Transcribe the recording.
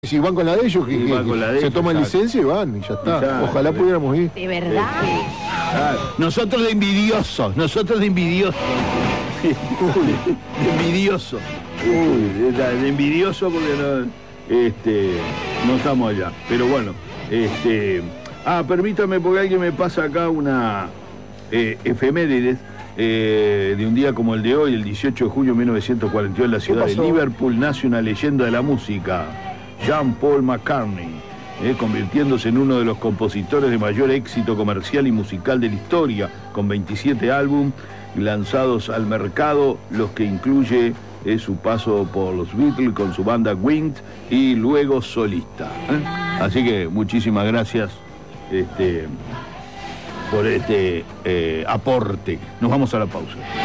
Si van con la de ellos, se toman licencia y van, y ya está. Ojalá pudiéramos ir. ¿De verdad? Nosotros de envidiosos. De envidioso. De envidioso porque no estamos allá. Pero bueno, permítame porque alguien me pasa acá una efemérides de un día como el de hoy, el 18 de junio de 1942, en la ciudad de Liverpool, nace una leyenda de la música, Jean-Paul McCartney, convirtiéndose en uno de los compositores de mayor éxito comercial y musical de la historia, con 27 álbumes lanzados al mercado, los que incluye su paso por los Beatles con su banda Wings y luego solista. Así que muchísimas gracias por este aporte. Nos vamos a la pausa.